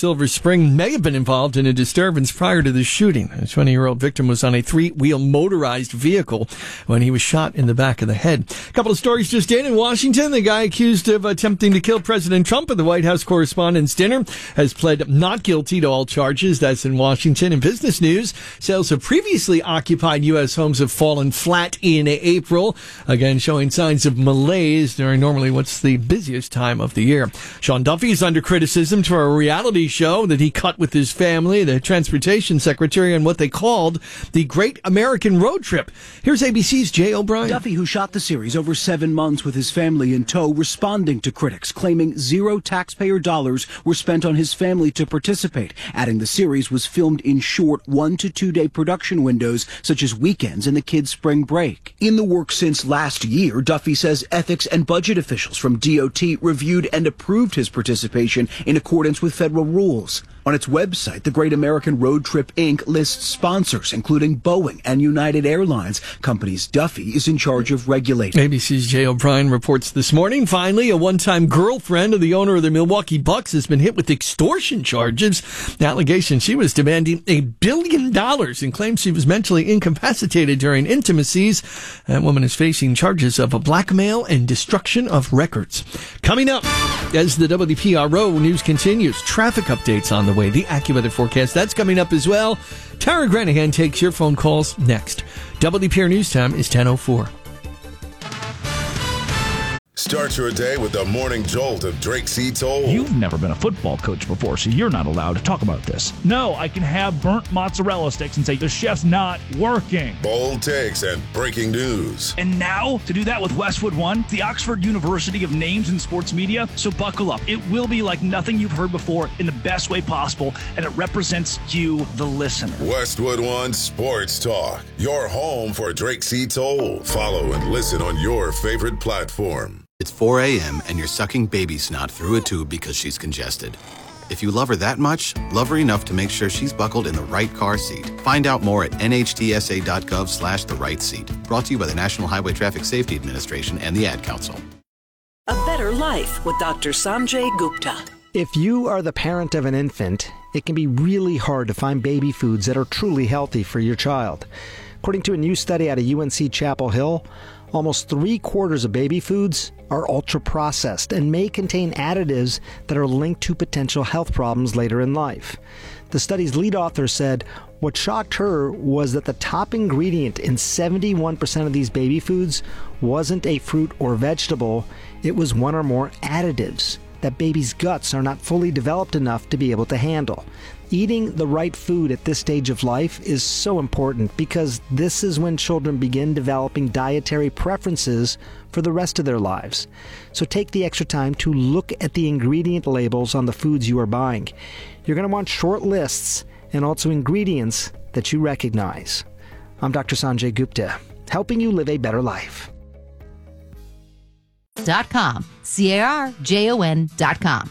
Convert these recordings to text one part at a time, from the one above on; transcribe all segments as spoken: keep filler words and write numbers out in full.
Silver Spring may have been involved in a disturbance prior to the shooting. The twenty-year-old victim was on a three-wheel motorized vehicle when he was shot in the back of the head. A couple of stories just in. In Washington, the guy accused of attempting to kill President Trump at the White House Correspondents' Dinner has pled not guilty to all charges. That's in Washington. In business news, sales of previously occupied U S homes have fallen flat in April, again showing signs of malaise during normally what's the busiest time of the year. Sean Duffy is under criticism for a reality show that he cut with his family, the transportation secretary, on what they called the Great American Road Trip. Here's A B C's Jay O'Brien. Duffy, who shot the series over seven months with his family in tow, responding to critics, claiming zero taxpayer dollars were spent on his family to participate, adding the series was filmed in short one to two day production windows, such as weekends and the kids' spring break. In the work since last year, Duffy says ethics and budget officials from D O T reviewed and approved his participation in accordance with federal rules. On its website, the Great American Road Trip Incorporated lists sponsors, including Boeing and United Airlines, companies Duffy is in charge of regulating. A B C's Jay O'Brien reports this morning. Finally, a one-time girlfriend of the owner of the Milwaukee Bucks has been hit with extortion charges. The allegation she was demanding a billion dollars and claims she was mentally incapacitated during intimacies. That woman is facing charges of blackmail and destruction of records. Coming up, as the W P R O news continues, traffic updates on the way. The AccuWeather forecast, that's coming up as well. Tara Granahan takes your phone calls next. W P R News Time is ten oh four. Start your day with the morning jolt of Drake C. Toll. You've never been a football coach before, so you're not allowed to talk about this. No, I can have burnt mozzarella sticks and say the chef's not working. Bold takes and breaking news. And now, to do that with Westwood One, the Oxford University of names in sports media. So buckle up. It will be like nothing you've heard before in the best way possible, and it represents you, the listener. Westwood One Sports Talk, your home for Drake C. Toll. Follow and listen on your favorite platform. It's four a.m. and you're sucking baby snot through a tube because she's congested. If you love her that much, love her enough to make sure she's buckled in the right car seat. Find out more at nhtsa.gov slash the right seat. Brought to you by the National Highway Traffic Safety Administration and the Ad Council. A Better Life with Doctor Sanjay Gupta. If you are the parent of an infant, it can be really hard to find baby foods that are truly healthy for your child. According to a new study out of U N C Chapel Hill, almost three quarters of baby foods are ultra-processed and may contain additives that are linked to potential health problems later in life. The study's lead author said what shocked her was that the top ingredient in seventy-one percent of these baby foods wasn't a fruit or vegetable, it was one or more additives that babies' guts are not fully developed enough to be able to handle. Eating the right food at this stage of life is so important because this is when children begin developing dietary preferences for the rest of their lives. So take the extra time to look at the ingredient labels on the foods you are buying. You're going to want short lists and also ingredients that you recognize. I'm Doctor Sanjay Gupta, helping you live a better life. Dot com. C A R J O N dot com.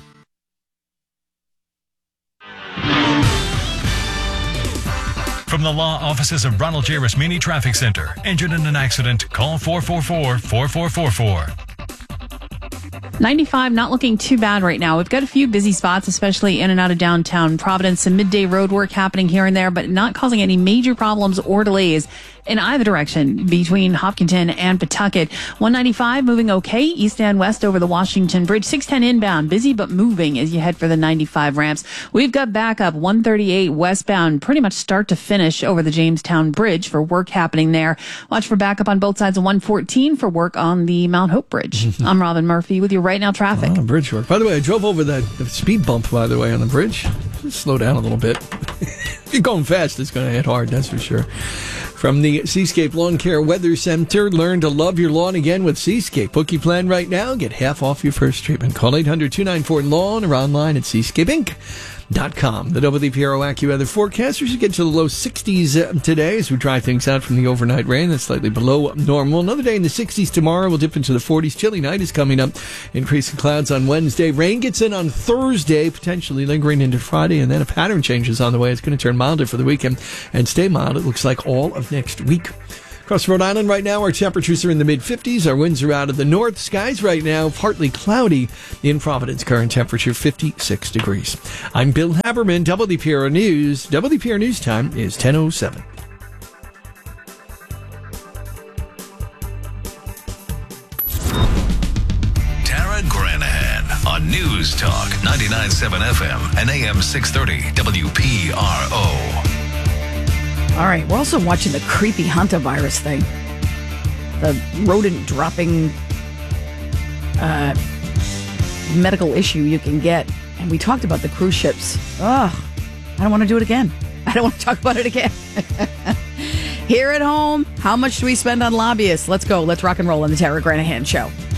From the law offices of Ronald J. Rasmini Traffic Center. Injured in an accident? Call four four four, four four four four. ninety-five, not looking too bad right now. We've got a few busy spots, especially in and out of downtown Providence. Some midday road work happening here and there, but not causing any major problems or delays in either direction between Hopkinton and Pawtucket. one ninety-five moving okay, east and west over the Washington Bridge. six ten inbound, busy but moving as you head for the ninety-five ramps. We've got backup one thirty-eight westbound, pretty much start to finish over the Jamestown Bridge for work happening there. Watch for backup on both sides of one fourteen for work on the Mount Hope Bridge. I'm Robin Murphy with your Right Now traffic. Oh, bridge work. By the way, I drove over that the speed bump, by the way, on the bridge. Just slow down a little bit. If you're going fast, it's going to hit hard, that's for sure. From the Seascape Lawn Care Weather Center, learn to love your lawn again with Seascape. Book your plan right now. Get half off your first treatment. Call eight hundred, two nine four, lawn or online at seascape inc dot com. The W P R O AccuWeather forecast. We should get to the low sixties uh, today as we dry things out from the overnight rain. That's slightly below normal. Another day in the sixties tomorrow. We'll dip into the forties. Chilly night is coming up. Increasing clouds on Wednesday. Rain gets in on Thursday, potentially lingering into Friday, and then a pattern changes on the way. It's going to turn milder for the weekend and stay mild, it looks like, all of next week. Across Rhode Island right now, our temperatures are in the mid-fifties. Our winds are out of the north. Skies right now, partly cloudy. In Providence, current temperature fifty-six degrees. I'm Bill Haberman, W P R News. W P R News time is ten oh seven. Tara Granahan on News Talk ninety-nine point seven F M and A M six thirty W P R O. All right, we're also watching the creepy hantavirus thing. The rodent dropping uh, medical issue you can get. And we talked about the cruise ships. Ugh, I don't want to do it again. I don't want to talk about it again. Here at home, how much do we spend on lobbyists? Let's go. Let's rock and roll on the Tara Granahan Show.